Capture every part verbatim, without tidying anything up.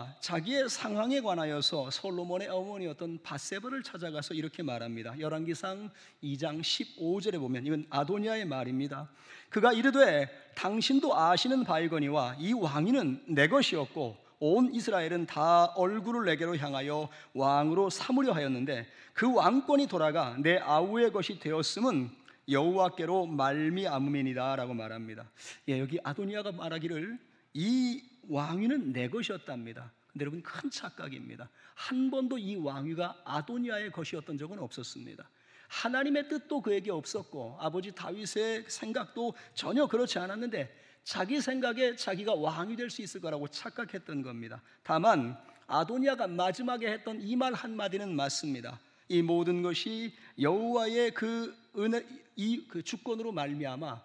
아도니아가 자기의 상황에 관하여서 솔로몬의 어머니였던 밧세바를 찾아가서 이렇게 말합니다. 열왕기상 이 장 십오 절에 보면, 이건 아도니아의 말입니다. 그가 이르되 당신도 아시는 바이거니와 이 왕위는 내 것이었고 온 이스라엘은 다 얼굴을 내게로 향하여 왕으로 삼으려 하였는데 그 왕권이 돌아가 내 아우의 것이 되었음은 여호와께로 말미암음이니라 라고 말합니다. 예, 여기 아도니아가 말하기를 이 왕위는 내 것이었답니다. 근데 여러분, 큰 착각입니다. 한 번도 이 왕위가 아도니아의 것이었던 적은 없었습니다. 하나님의 뜻도 그에게 없었고 아버지 다윗의 생각도 전혀 그렇지 않았는데 자기 생각에 자기가 왕이 될 수 있을 거라고 착각했던 겁니다. 다만 아도니아가 마지막에 했던 이 말 한마디는 맞습니다. 이 모든 것이 여호와의 그 은혜, 이 그 주권으로 말미암아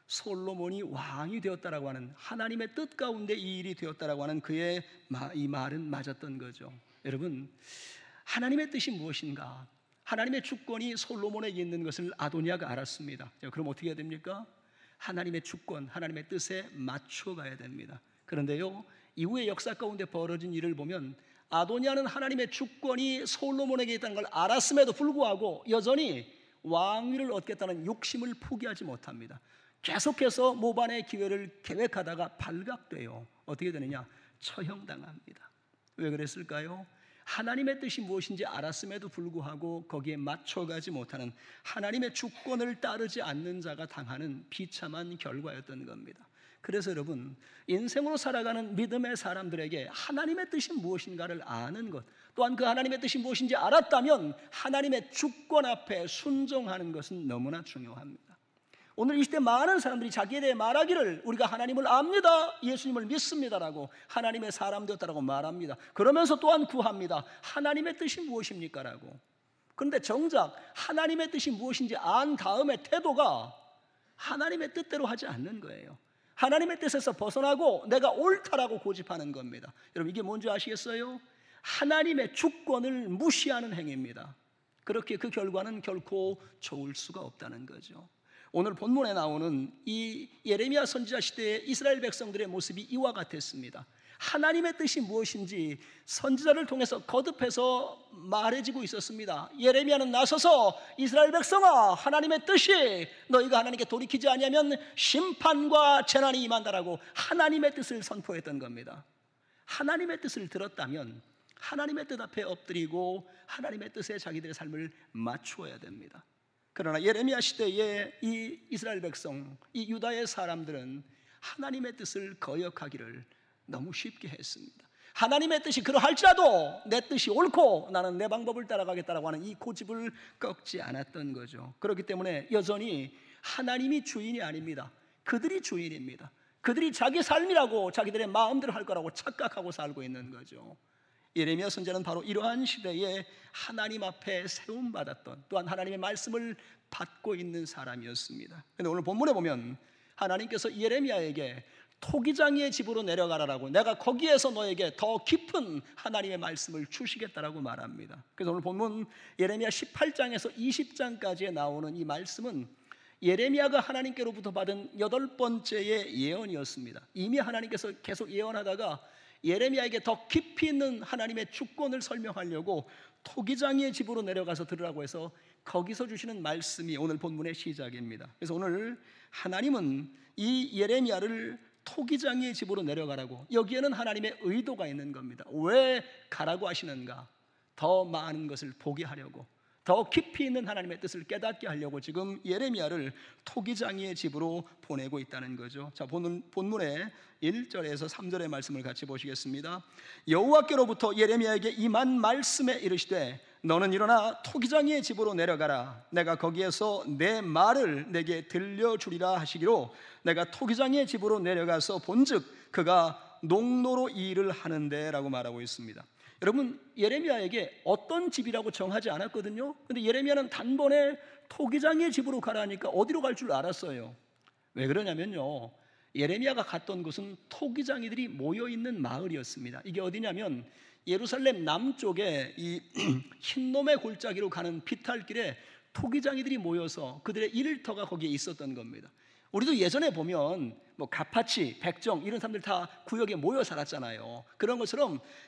솔로몬이 왕이 되었다라고 하는, 하나님의 뜻 가운데 이 일이 되었다라고 하는 그의 이 말은 맞았던 거죠. 여러분, 하나님의 뜻이 무엇인가? 하나님의 주권이 솔로몬에게 있는 것을 아도니아가 알았습니다. 그럼 어떻게 해야 됩니까? 하나님의 주권, 하나님의 뜻에 맞춰가야 됩니다. 그런데요, 이후의 역사 가운데 벌어진 일을 보면 아도니아는 하나님의 주권이 솔로몬에게 있다는 걸 알았음에도 불구하고 여전히 왕위를 얻겠다는 욕심을 포기하지 못합니다. 계속해서 모반의 기회를 계획하다가 발각돼요. 어떻게 되느냐? 처형당합니다. 왜 그랬을까요? 하나님의 뜻이 무엇인지 알았음에도 불구하고 거기에 맞춰가지 못하는, 하나님의 주권을 따르지 않는 자가 당하는 비참한 결과였던 겁니다. 그래서 여러분, 인생으로 살아가는 믿음의 사람들에게 하나님의 뜻이 무엇인가를 아는 것, 또한 그 하나님의 뜻이 무엇인지 알았다면 하나님의 주권 앞에 순종하는 것은 너무나 중요합니다. 오늘 이 시대 많은 사람들이 자기에 대해 말하기를 우리가 하나님을 압니다, 예수님을 믿습니다라고, 하나님의 사람 되었다라고 말합니다. 그러면서 또한 구합니다. 하나님의 뜻이 무엇입니까? 라고. 그런데 정작 하나님의 뜻이 무엇인지 안 다음에 태도가 하나님의 뜻대로 하지 않는 거예요. 하나님의 뜻에서 벗어나고 내가 옳다라고 고집하는 겁니다. 여러분, 이게 뭔지 아시겠어요? 하나님의 주권을 무시하는 행위입니다. 그렇게 그 결과는 결코 좋을 수가 없다는 거죠. 오늘 본문에 나오는 이 예레미야 선지자 시대의 이스라엘 백성들의 모습이 이와 같았습니다. 하나님의 뜻이 무엇인지 선지자를 통해서 거듭해서 말해지고 있었습니다. 예레미야는 나서서 이스라엘 백성아, 하나님의 뜻이 너희가 하나님께 돌이키지 아니하면 심판과 재난이 임한다라고 하나님의 뜻을 선포했던 겁니다. 하나님의 뜻을 들었다면 하나님의 뜻 앞에 엎드리고 하나님의 뜻에 자기들의 삶을 맞추어야 됩니다. 그러나 예레미야 시대의 이 이스라엘 백성, 이 유다의 사람들은 하나님의 뜻을 거역하기를 너무 쉽게 했습니다. 하나님의 뜻이 그러할지라도 내 뜻이 옳고 나는 내 방법을 따라가겠다라고 하는 이 고집을 꺾지 않았던 거죠. 그렇기 때문에 여전히 하나님이 주인이 아닙니다. 그들이 주인입니다. 그들이 자기 삶이라고 자기들의 마음대로 할 거라고 착각하고 살고 있는 거죠. 예레미야 선지자는 바로 이러한 시대에 하나님 앞에 세움받았던, 또한 하나님의 말씀을 받고 있는 사람이었습니다. 그런데 오늘 본문에 보면 하나님께서 예레미야에게 토기장이의 집으로 내려가라라고, 내가 거기에서 너에게 더 깊은 하나님의 말씀을 주시겠다라고 말합니다. 그래서 오늘 본문 예레미야 십팔 장에서 이십 장까지에 나오는 이 말씀은 예레미야가 하나님께로부터 받은 여덟 번째의 예언이었습니다. 이미 하나님께서 계속 예언하다가 예레미야에게 더 깊이 있는 하나님의 주권을 설명하려고 토기장이의 집으로 내려가서 들으라고 해서 거기서 주시는 말씀이 오늘 본문의 시작입니다. 그래서 오늘 하나님은 이 예레미야를 토기장이의 집으로 내려가라고, 여기에는 하나님의 의도가 있는 겁니다. 왜 가라고 하시는가? 더 많은 것을 보게 하려고, 더 깊이 있는 하나님의 뜻을 깨닫게 하려고 지금 예레미야를 토기장이의 집으로 보내고 있다는 거죠. 자, 본문, 본문의 일 절에서 삼 절의 말씀을 같이 보시겠습니다. 여호와께로부터 예레미야에게 임한 말씀에 이르시되 너는 일어나 토기장이의 집으로 내려가라. 내가 거기에서 내 말을 내게 들려주리라 하시기로 내가 토기장이의 집으로 내려가서 본즉 그가 농로로 일을 하는데 라고 말하고 있습니다. 여러분, 예레미야에게 어떤 집이라고 정하지 않았거든요. 근데 예레미야는 단번에 토기장의 집으로 가라니까 어디로 갈 줄 알았어요. 왜 그러냐면요, 예레미야가 갔던 곳은 토기장이들이 모여있는 마을이었습니다. 이게 어디냐면 예루살렘 남쪽에 이 흰놈의 골짜기로 가는 비탈길에 토기장이들이 모여서 그들의 일터가 거기에 있었던 겁니다. 우리도 예전에 보면 뭐 가파치, 백정 이런 사람들 다 구역에 모여 살았잖아요. 그런 것처럼